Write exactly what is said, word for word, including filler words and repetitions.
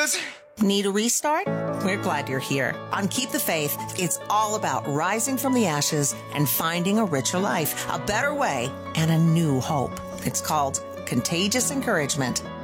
Jesus. Need a restart? We're glad you're here. On Keep the Faith, it's all about rising from the ashes and finding a richer life, a better way, and a new hope. It's called Contagious Encouragement.